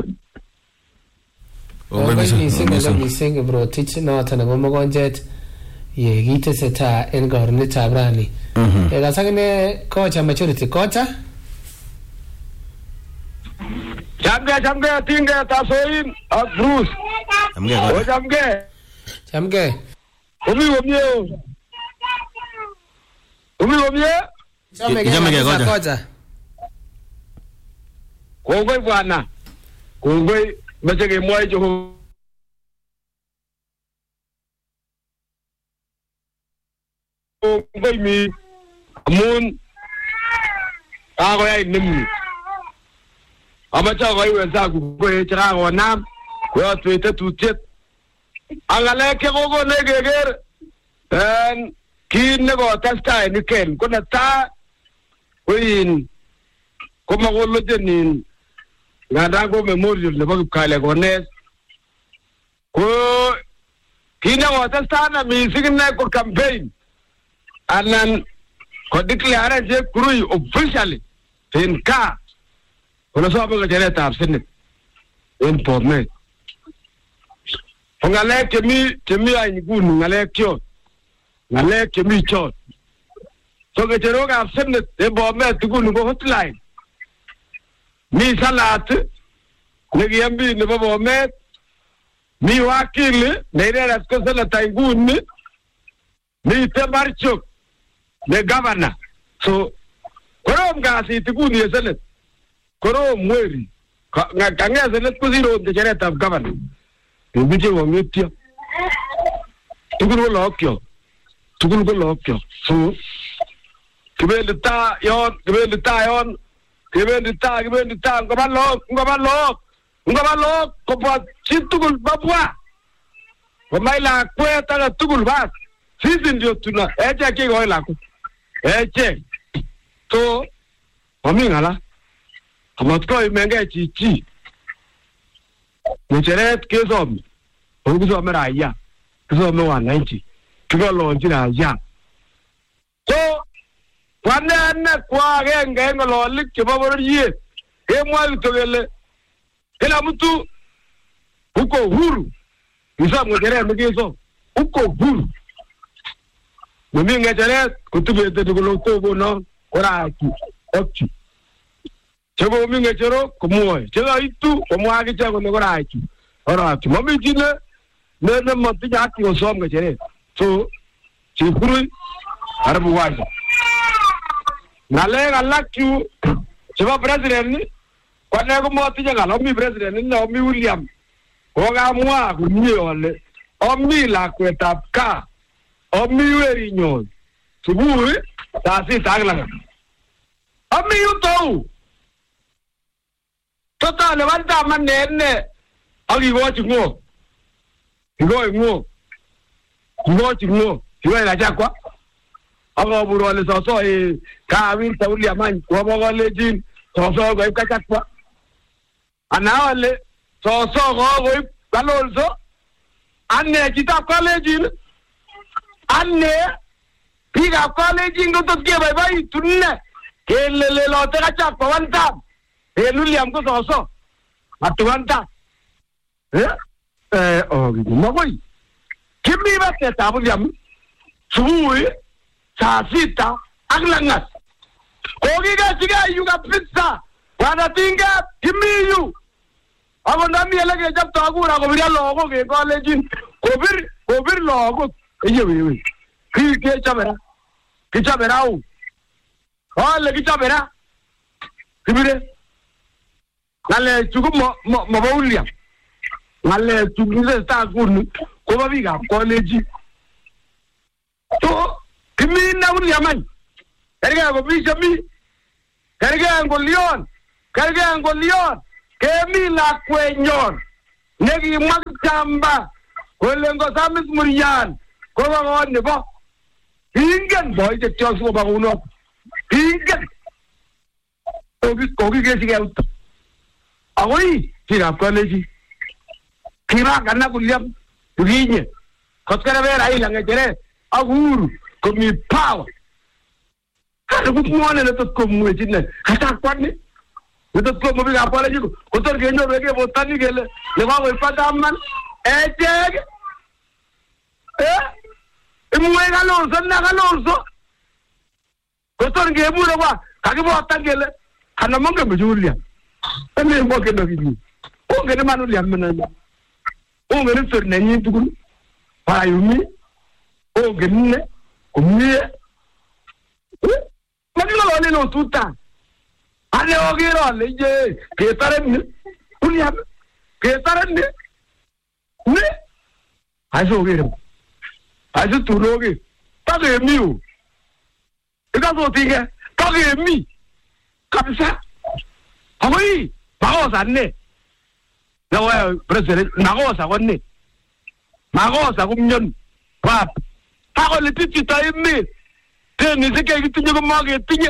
o ga ni singa la ni singa bro tich na ta na mo gonjet ye gite seta en gorni tabrani e ga sangne kocha maturity kocha jamge jamge tinga tasoin a Bruce jamge o jamge jamge umi omie umi omie jamge kocha kocha kongoi bwana kongoi machege moyo jo kongoi mi amun ako ya inimni amacha ko iwenza ko echira ko nam ko twete tutet angale ke gogo ne geger en kin ne go tasta ni ken ko na ta win ko ma go lojenin ngada go memorial ne ba kale ko ne ko kin ne go tasta na mi signe ko campaign anan ko declare je kurui officially in ka kono so ba jere ta absent in porme ngale kemi kemi ai gunu ngale kyo ngale kemi cho so ke jero ga absent e bo me gunu go hotline mi salat ne yambi ne bo me mi wakil ne re ko sala ta gunu mi te marcho ne governor so korom ga si gunu yeselet koro mweri nga kangeza let kuziro de jereta of government nguje wo mitio tukulu lokyo tukulu lokyo so kibende ta yon kibende ta yon kibende ta kibende ta ngaba lo ngaba lo ngaba lo ko pa chitukul babwa ko maila kweta na tukul bas sisi ndio tuna eje ke go ila ko eje to omingala amatko imenge chichi mcheret kesom oguzo meraya keso me wananchi kigo lonji na ya so wanene kwa genge ngolo lik babor yie e mwal togele kila mtu uko huru isa ngere mgeso uko huru mimi ngere kutubete tuko togo no ora ki okchi chego mi ngechero komoy chego itu komwagi chego ne goraki ora tu mami jine ne ne mati jati o som ngechere so chikuru arabu waja nale galakyu chego president ni kwane ko mati janga mi president ni no mi William ko ga mwa ku ni ole o mi la kweta ka o mi weri nyon subu ta si tagla o mi yuto tota levanta manene ali wochi ngo ngo ngo ngo ngo iwe la jakwa abo buru wale so so e ka win tauli amani ko bo wale jin so so go ka jakwa ana wale so so go go balolzo anne kita college anne piga college ngo to ke bye bye tunne ke le le lo te ka jakwa wanta e William ko so so atuanta eh eh o mo boy kimi ba te ta William suwi sa sita aglangas ko giga siga yuga pizza wana tinga kimi yu abo ndami elege jab to agura ko biya logo ke college ko bir ko bir logo eye we ki ke chamera ki chamera u ha le ki chamera kibire ngale chugo mo mo mo William ngale chugo se sta gunu ko ba biga college to mi na William kerge ko bisho mi kerge ko Leon kerge ko Leon kemi lakwenyon nekimwa Kipchamba kole ngosamis Murian ko ko nebo ingen boy je tos ko ba uno ingen ogi ogi ke sige ut awoi tira college tira kana kuliam tuginye kotkara vera ila ngere aguru ko mi power kada ku muone na to ko mu jinne hata kwani to ko mo bi ga pala jigo ko to ke nyo bege botani gele le ba we padaman ejeg eh imwe galonso na galonso ko to ke mu ro wa ka ke botan gele kana monge be julia ene mo ke no gidi o ke ne manu liam na na o ke ne fer na nyi tukul pa yumi o ke ne ko mi maglo le no tuta ane ogiro le je ke taren uliam ke taren ne ne aso ogiro aso turoge page miu ega so tinge page mi kabisa amoi magosa ne no president magosa konne magosa kumnyon pap pako le titi ta imi teni sike gitinye ko mage tinye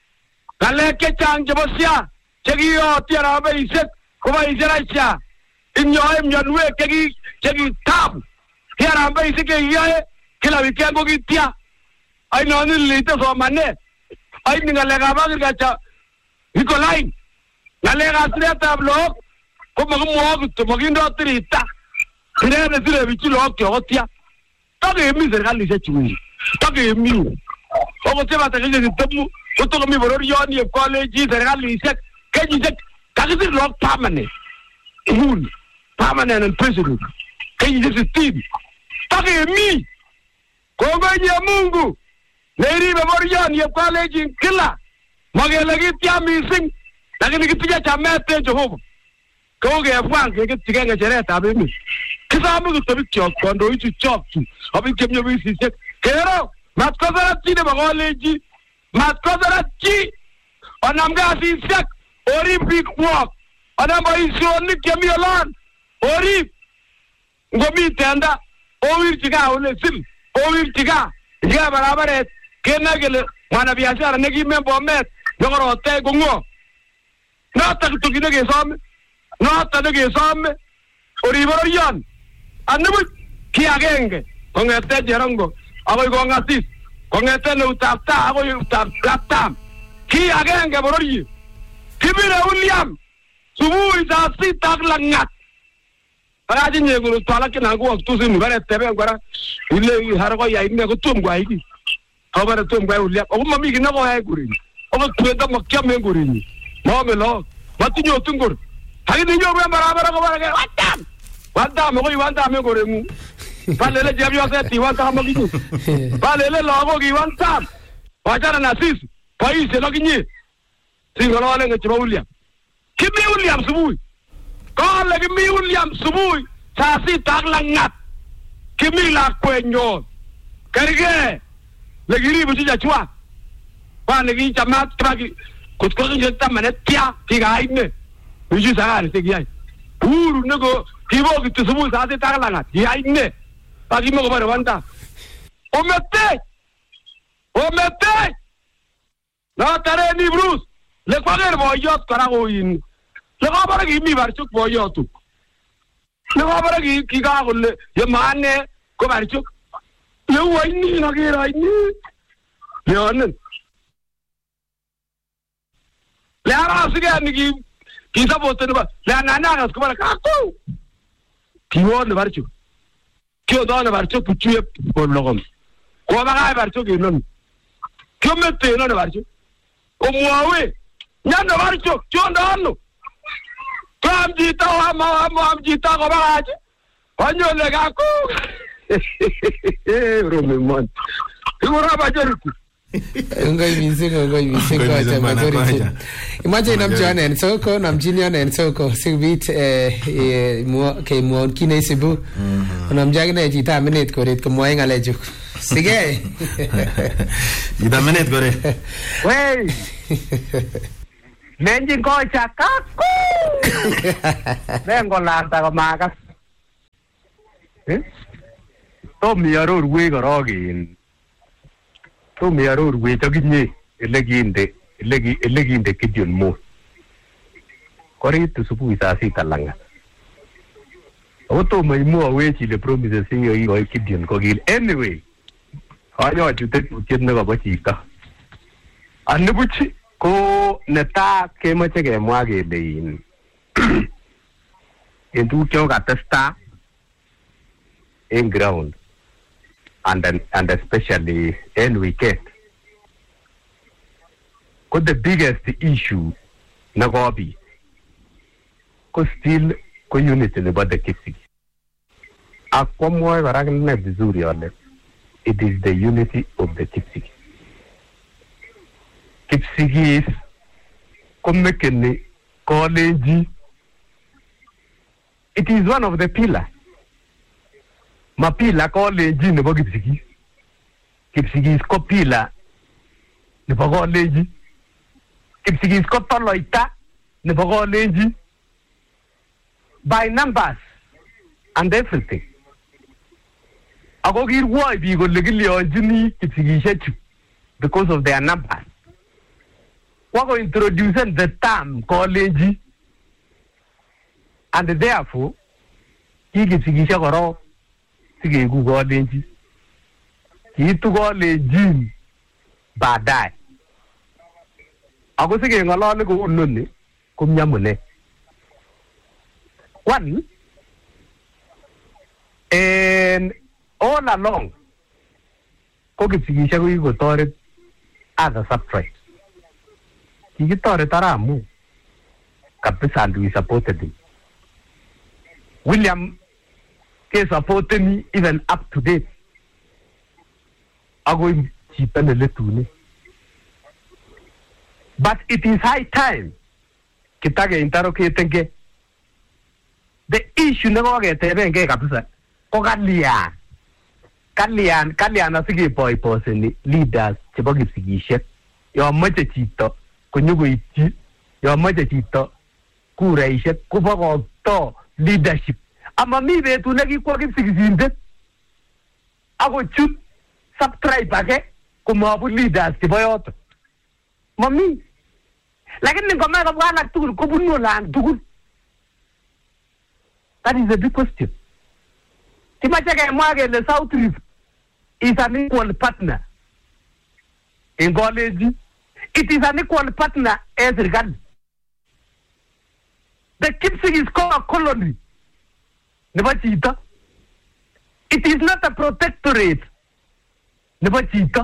kale ke chang je bosia chegi yo tiara ba isek ko ba isera cha inyo em nyanwe kegi chegi tab tiara ba isek ye kila weekend gi tia ai no ni lite so mane ai ni ngale ga ba ga cha Nikolai ngale ga tre tablo ko mo mo to mo gindo trita kire ne dire bichi lo kyo tia to ge mi se gali se chui to ge mi o ko te ba ta ge ni tomu o to mi boror yo ni college se gali se ke ni se ka ge lo permanent un permanent and president ke ni se team to ge mi ko ga ni Mungu leri be boror yo ni college kila magela gi tia mi sing lakini kipiga cha mete Jehova ko ge fwan ke tiga nga jere ta be mi kisa mu to bi chok kondo ichi chok tu abi kemyo bi si se kero mat ko zara ti de bagoleji mat ko zara ti onam ga si se ori big walk onam ba iso ni kemyo lan ori ngomi tenda o wir tiga ole sim o wir tiga ya barabare kena gele mana biashara ne gi membo met yoro te gungo na ta to gi ne ge sam na ta ne ge sam ori borian anu ki agenge con este jerongo abo go ngasis con este no tapta abo tapta ki agenge borori kibire William subu ida sita langat para jinye guru tala ke nangu tu sin bare tebe ngara ile har go ya ine go tum gwa iki abara tum gwa William o mami ki na go ha guri o tu da makya me guri ni mo me lo mati nyo tungur hagi ni yo bara bara go bara ke watam wanda mo go wanda me gore mu balele jabi wasa ti wanda mo gitu balele logo gi wanda wajara na sis pai se lo ginyi singolo le ngi William kimi William subui ko le kimi William subui sa si tak langat kimi la kwenyo kerge le giri bu ja chwa pa le gi chamat tragi kut ko ngi ta mane tia ti ga ine bu ji sa ga te gi ai uru nego kibo gitu subui sa si tak langat gi ai ne pagi mo ko bare wanda o mette o mette na tare ni Bruce le kwager boyot karago in le kabara gi mi barchuk boyotu le kabara gi ki ga golle ye manne ko barchuk le wayni na ge rayni le onnen le ara sige ni gi ki sabote no ba le nana ga ko bara ka ko ki won barchuk ki o don barchuk puchue ko logom ko ba ga barchuk non ki mette no barchuk o muawe nyanda barchuk chonda anu Kam jita wa ma ma jita ko ba aje. Onyo le ga ko. Eh rome mon. Igora ba jeruku. Ngai misingo ngai misingo aja majority. Imagine nam jana so ko nam jinya na so ko sibit eh mo ke mo kine sibu. Unamjagine chita minute koret kumwae ngalechu. Sige. Chita minute kore. Wey. Nenjin ko chakaku. Nengo lanta ko makas. Eh? Tomi arorwe korogin. Tomi arorwe tokinye eleginde elegi eleginde Gideon Mo. Koritu subuhi saa sita langat. Oto maimu awe chile promises hiyo hiyo Gideon kogil. Anyway, ayo chute tuchet nekabo chito. Anibuchi ko neta kemoche kemwa kele in en tuguk chekokatesta in ground and and especially in weekend. Ko the biggest issue nagobi ko still ko unity nebo the Kipsigis. Akwamwoe kora kine vizuri ole, it is the unity of the Kipsigis. Kipsigis komekeni college. It is one of the pillars. Ma pillar college nebo Kipsigis. Kipsigis ko pillar nebo college. Kipsigis ko toloita nebo college. By numbers and everything. Ako kirwoi biik kole kilionjini Kipsigisiek because of their numbers. Wako introduce the term college, and therefore ki Kipsigisiek koro sigeku college. Kiitu college baadaye. Ako sigeng'olole kou noni kumnyamune. One, and all along, ko Kipsigisiek ko kikotoret as a subtribe. Kikitoret Aramu kabisa, and we supported him. William ke supported me even up to date. Ako chito neletune. But it is high time kitage interrogate the issue never get even get kabisa. Ko kalian. Kalian, kalian asige boy person leaders chebo Kipsigisiek. Yo moche chito kunyugo iti. Yo moche chito kuraisiek kubakokto leadership. Ama mi betu nekikwa Kipsigisindet. Ako chut subtribe ake kumabu leaders chebo yoto. Mami. Lakini ngoma kabwa alak tugul kobunu lang tugul. That is a big question. Timachake mwage the South Rift is an equal partner in college. It is an equal partner as regard. The Kipsigis is called a colony. Never cheetah. It is not a protectorate. Never cheetah.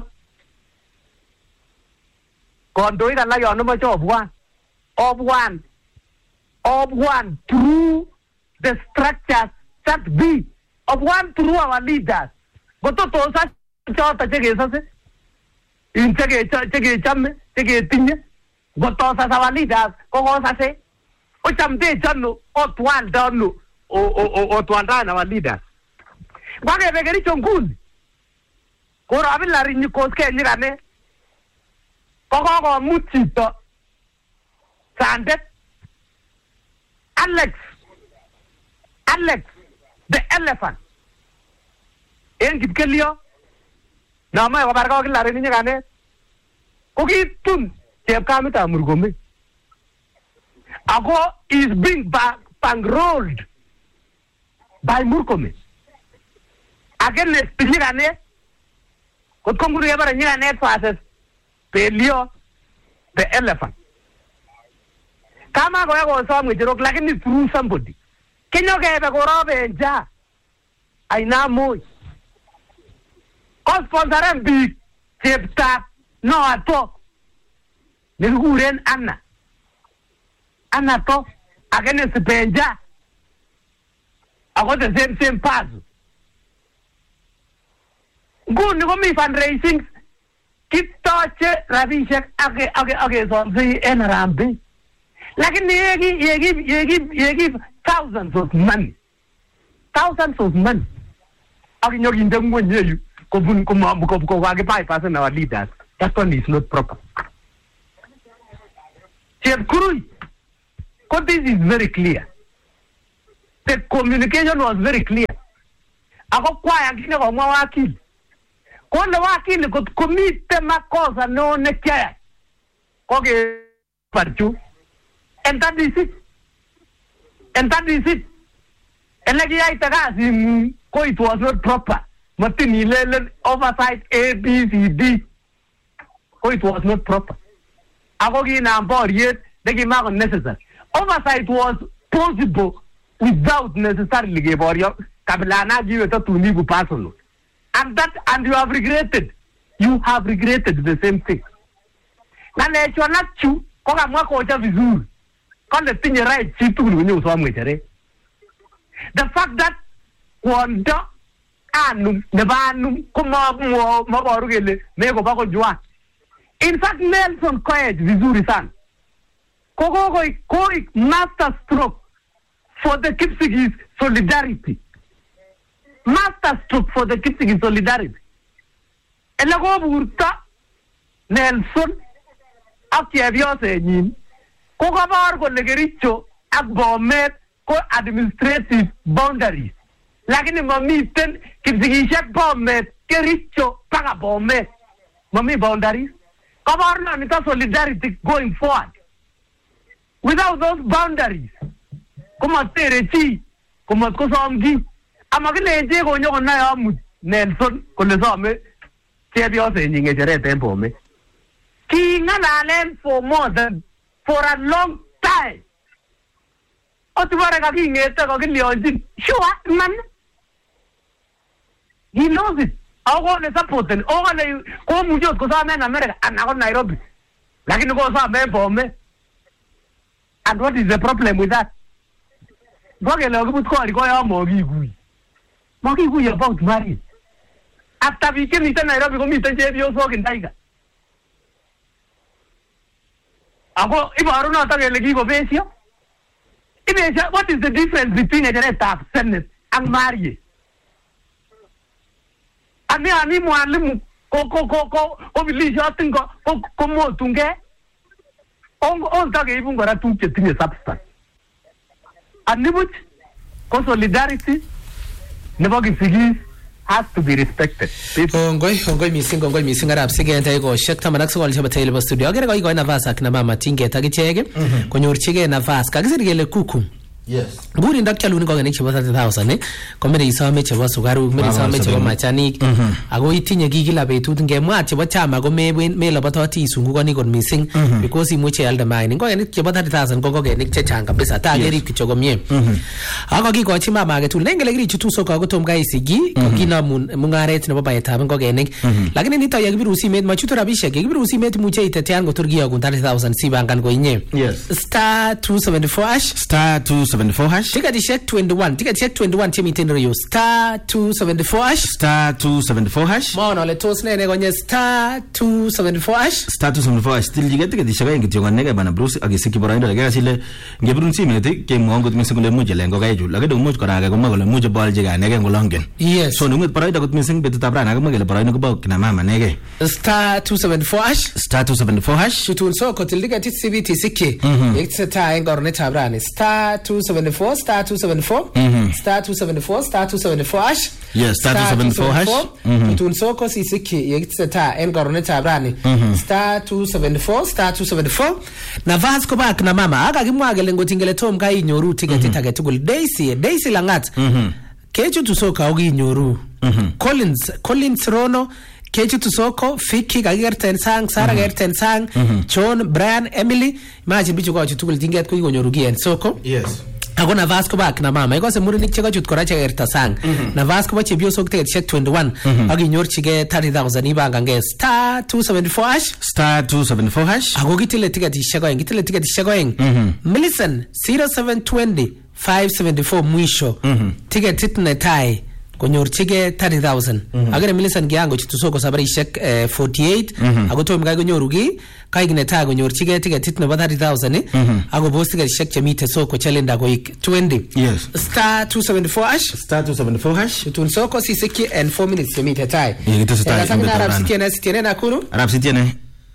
Condoid Allah you much of one. Of one. Of one through the structures that be of one through our leaders. But to those that chota chege sase in chege chege chamme chege tinye but those as our leaders ko ko sase o chamde chanu o twan danu o o o twan dan our leaders bage begeri chongul ko rabi la rinyi ko ske nyirane ko ko ko mutito sandet Alex Alex the elephant en Kipkelio na mai wabar ko kila rini nyane ko kitun chepkamita Murkomen ago is being bankrolled by Murkomen again le nyane ko konguru yabara nyane fases Pelio the elephant kama ko yako so mwijiro lakini through somebody kinyo kebe ko robe nja aina moy ko sponsoren bi chepta no ato niguren Anna Anna to agene sipenja ako the same same pass nguni ko mi fundraising kitoche rabishek age age age so zi enrambi lakini yegi yegi yegi yegi thousands of money thousands of money akinyokinde ngweny yu kobun kokakibypass our leaders. That one is not proper. Chepkurui, this is very clear. The communication was very clear. Ako kwaya kine kwa mwa wakili. Konde wakili kumite makosa no nekia. Koge parchu. And that is it. And that is it. And like I tagasi ko it was not proper. Matini lele oversight A, B, C, D. Ko it was not proper. Ako gina ambor yet, they gave out necessary. Oversight was possible without necessarily give or your Kabilana give it to Nibu personal. And that, and you have regretted. You have regretted the same thing. Now, let you not chew, Koga Mako Vizur. Call the thing right, see to when you saw me. The fact that one dog and Nevanum, Kuma Mabarugele, Nego Bako Juan. In fact, Nelson Koyet, Vizuri San. Kogo Koi master stroke for the Kipsigis solidarity. Master stroke for the Kipsigis solidarity. And the Goburta Nelson Akiaviose Nin Kogabar go Legericho Agbomet ko administrative boundaries. Lakini mami ten Kipsigishak Bomet Kericho Pagabomet. Mami boundaries. Kabar na nita solidarity going forward. Without those boundaries, como terechi, como kosomgi, amagile nje ko nyoko na ya mu Nelson ko le some chebio se nyinge jere tempo me. Ki ngana for more than for a long time. Otubare ka ki ngete ko ki lionjin. Sure man. He knows it. Ako ne support den. Ako ne ko mujot ko sa men America anako Nairobi. Lakini ko sa men po me. And what is the problem with that? About marriage. After we came to Nairobi, we meet the walking tiger. If I don't know what is the difference between a direct Senate and marriage? I mean, I mean, one go go go go over Lisha Tingo, go come on to get. On on tag even got a two to three substance. And Nibut, solidarity, never give has to be respected. Ongoi, ongoi missing, ongoi missing Arab Sigent, I go, Shekta Manaxo, Alchabatail studio. I get a go in a vasak, Namama Tinga, Tagichege, Konyorchige, Navas, Kagzigele Kuku. Yes. Good in that Kalun going to the thousand, eh? Comedy saw me was Sugaru, Medicine Machani. I go eating a gigila bay to get much. What time I go may win mail about tea, Sungani got missing because in which elder mining go and it's about a thousand go get Nick Changa, Besata, Eric Chogomie. I go give Chima Market to Langley to so go to Guy Sigi, Gina Mungaret, no by a time go getting. Like any Nita Yagusi made Machuta Bishak, Yagusi made Muche, Tango Turgia, thirty thousand Sibank and going in. Yes. Star two seventy four ash, star two seventy-four hash. Take a check twenty-one. Take a check twenty-one. Timmy Tenrio. Star two seventy-four hash. Star two seventy-four hash. Mono le toast nene gonye star two seventy-four hash. Star two seventy-four hash. Still you get the shaga ingi tionga nega bana Bruce agisiki boraindo lagaya sile nge Bruce mete ke mwango tumesengo muje lengo gaiju lagade umuj koraga ko magole muje ball jiga nege ngolongen. Yes. So numit boraindo ko tumeseng betu tabrana ko magele boraindo ko bau kina mama nege. Star two seventy-four hash. Star two seventy-four hash. Shutun so ko tildiga tit C B T sike. Ekse ta engorne tabrani. Star two seventy-four star two seventy-four mm-hmm. Star two seventy-four star two seventy-four hash. Yes, star, star two seventy-four hash. Tun soko sisiki yexeta en gorone tabrani. Star two seventy-four star two seventy-four. Na Vasco back na mama aka kimwagele ngotingele tom kai nyoru ticket target gol Daisy Daisy langat. Kechu tusoka ogi nyoru. Collins Collins Rono Kechu Tusoko, Fiki, Gagerten Sang, Sarah Gerten Sang, John, Brian, Emily. Imagine bicho kwa chutukul tinget ko nyorugi en soko. Yes. Ako na Vasco back na mama iko se muri chega chut koracha erta sang na Vasco bache bio sok ticket check twenty-one agi nyor chige thirty thousand iba gange star two seventy-four hash star two seventy-four hash ako gitile ticket ishego en gitile ticket ishego en Millicent zero seven two zero five seven four mwisho ticket titne tai konyorchige thirty thousand agere Millicent Giango chutu soko sabarishek eh, forty-eight ako tom kai konyoru gi kai gineta konyorchige ticket nebo thirty thousand ako post ticketishek chemite soko chalenda koik twenty Yes. star two seventy-four hash Star two seventy-four hash. tun soko sisiki and four minutes chemite tai Ye kitestai Sasa eng kina Arab betutab City na City na Nakuru Arab City ne.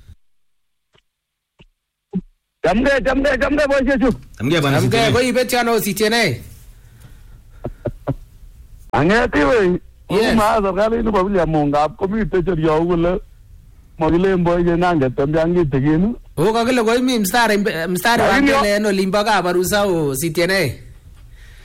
Jamge jamge jamge boishe chu. Tamge bana City. amge koi bet yana City na Angeti we. Yes. Ma serikali ni kwa vile munga komite cherio kule magile mboje nange tembea ngite kinu. o kakile koi mi mstari mstari wa Lakini yo- mbele no limba ka barusa o City na